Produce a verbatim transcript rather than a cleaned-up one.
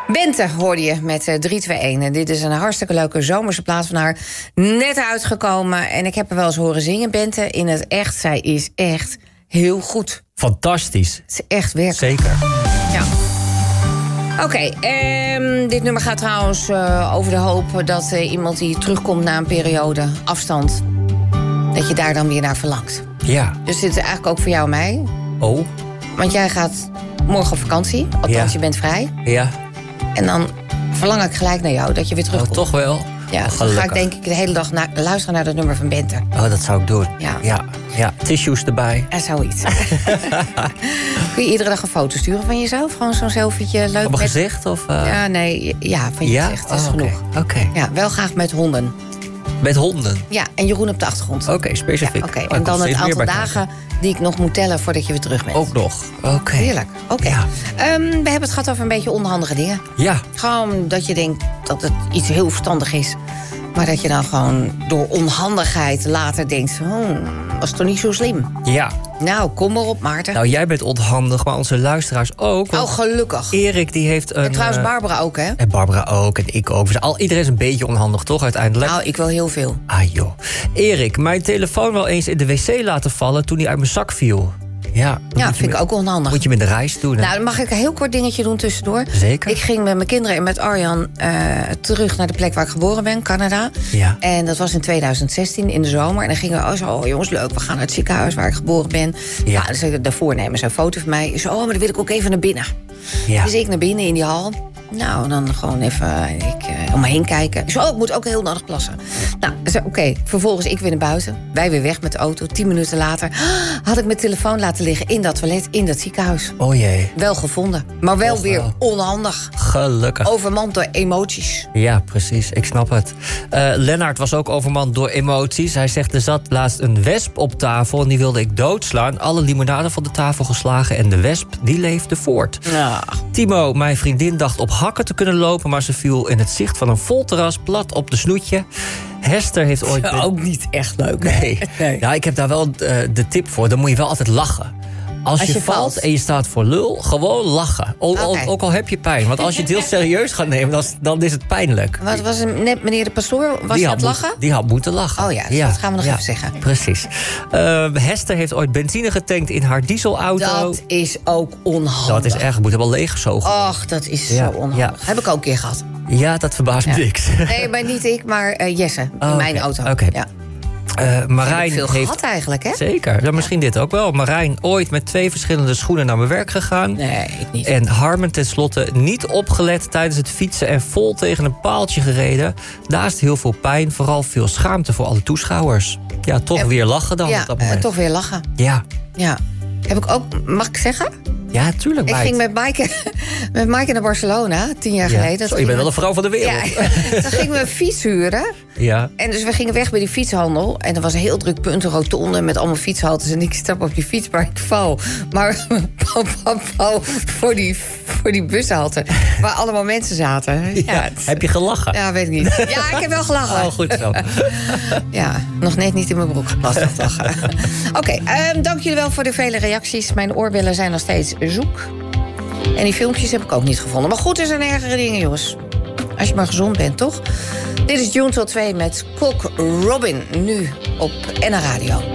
Bente hoorde je met uh, drie twee een. En dit is een hartstikke leuke zomerse plaat van haar. Net uitgekomen. En ik heb haar wel eens horen zingen, Bente. In het echt, zij is echt heel goed. Fantastisch. Het is echt werk. Zeker. Ja. Oké, okay, um, dit nummer gaat trouwens uh, over de hoop... dat uh, iemand die terugkomt na een periode afstand... dat je daar dan weer naar verlangt. Ja. Dus dit is eigenlijk ook voor jou en mij. Oh. Want jij gaat morgen op vakantie. Althans, ja. Je bent vrij. Ja. En dan verlang ik gelijk naar jou, dat je weer terugkomt. Oh, toch wel? Ja, oh, dan ga ik denk ik de hele dag na- luisteren naar dat nummer van Bente. Oh, dat zou ik doen. Ja. Ja, ja. Tissues erbij. En zoiets. Kun je iedere dag een foto sturen van jezelf? Gewoon zo'n selfietje, leuk. Op mijn met... gezicht? Of, uh... Ja, nee, ja, van je ja? gezicht. Dat is oh, genoeg. Oké. Okay. Okay. Ja, wel graag met honden. Met honden? Ja, en Jeroen op de achtergrond. Oké, okay, specifiek. Ja, okay. En dan het aantal dagen die ik nog moet tellen voordat je weer terug bent. Ook nog. Oké. Okay. Heerlijk. Oké. Okay. Ja. Um, we hebben het gehad over een beetje onhandige dingen. Ja. Gewoon dat je denkt dat het iets heel verstandig is. Maar dat je dan gewoon door onhandigheid later denkt... Oh, was toch niet zo slim? Ja. Nou, kom maar op, Maarten. Nou, jij bent onhandig, maar onze luisteraars ook. Oh, gelukkig. Erik, die heeft een... En trouwens, Barbara ook, hè? En Barbara ook, en ik ook. Al, iedereen is een beetje onhandig, toch, uiteindelijk? Nou, ik wil heel veel. Ah, joh. Erik, mijn telefoon wel eens in de wc laten vallen toen hij uit mijn zak viel. Ja, ja vind ik ook onhandig. Moet je met de reis doen. Hè? Nou, dan mag ik een heel kort dingetje doen tussendoor. Zeker. Ik ging met mijn kinderen en met Arjan uh, terug naar de plek waar ik geboren ben, Canada. Ja. En dat was in tweeduizend zestien, in de zomer. En dan gingen we, oh, zo, oh jongens, leuk, we gaan naar het ziekenhuis waar ik geboren ben. Ja, ja dus daarvoor nemen ze een foto van mij. Zo, oh, maar dan wil ik ook even naar binnen. Ja. Dus ik naar binnen in die hal. Nou, dan gewoon even ik, uh, om me heen kijken. Zo, ik moet ook heel nodig plassen. Nou, oké, okay. Vervolgens ik weer naar buiten. Wij weer weg met de auto. Tien minuten later had ik mijn telefoon laten liggen in dat toilet, in dat ziekenhuis. Oh jee. Wel gevonden, maar wel weer onhandig. Gelukkig. Overmand door emoties. Ja, precies. Ik snap het. Uh, Lennart was ook overmand door emoties. Hij zegt, er zat laatst een wesp op tafel en die wilde ik doodslaan. Alle limonade van de tafel geslagen en de wesp, die leefde voort. Ja. Timo, mijn vriendin, dacht op hakken te kunnen lopen, maar ze viel in het zicht van een vol terras plat op de snoetje. Hester heeft ooit... Ja, ook niet echt leuk. Nee. nee. Ja, ik heb daar wel uh, de tip voor. Dan moet je wel altijd lachen. Als, als je, je valt, valt en je staat voor lul, gewoon lachen. O, okay. al, ook al heb je pijn. Want als je het heel serieus gaat nemen, dan, dan is het pijnlijk. Wat was het, net meneer de pastoor, was hij aan het lachen? Moet, die had moeten lachen. Oh ja, dus ja. dat gaan we nog ja. even zeggen. Precies. Uh, Hester heeft ooit benzine getankt in haar dieselauto. Dat is ook onhandig. Dat is erg, moet wel leeggezogen. Och, dat is ja. zo onhandig. Ja. Heb ik ook een keer gehad. Ja, dat verbaast me ja. niks. Nee, maar niet ik, maar uh, Jesse, in oh, mijn okay. auto. Oké. Okay. Ja. Uh, Marijn veel heeft gehad eigenlijk, hè? Zeker. Ja, misschien ja. dit ook wel. Marijn ooit met twee verschillende schoenen naar mijn werk gegaan. Nee, ik niet. En Harmen tenslotte niet opgelet tijdens het fietsen en vol tegen een paaltje gereden. Naast heel veel pijn, vooral veel schaamte voor alle toeschouwers. Ja, toch en, weer lachen dan ja, op dat moment. Uh, toch weer lachen. Ja. Ja. Heb ik ook, mag ik zeggen? Ja, tuurlijk. Ik ging met Maaike, met Maaike naar Barcelona, tien jaar ja. geleden. Zo, je bent wel een vrouw van de wereld. Ja, dan gingen we een fiets huren. Ja. En dus we gingen weg bij die fietshandel. En er was een heel druk punt, een rotonde met allemaal fietshaltes. En ik stap op die fiets, maar ik val. Maar val voor die, voor die bushalte, waar allemaal mensen zaten. Ja, ja, het... Heb je gelachen? Ja, weet ik niet. Ja, ik heb wel gelachen. Oh, goed zo. Ja, nog net niet in mijn broek geplast of lachen. Oké, okay, um, dank jullie wel voor de vele reacties. Mijn oorbellen zijn nog steeds zoek. En die filmpjes heb ik ook niet gevonden. Maar goed, er zijn ergere dingen, jongens. Als je maar gezond bent, toch? Dit is June tot twee met Kok Robin. Nu op N H Radio.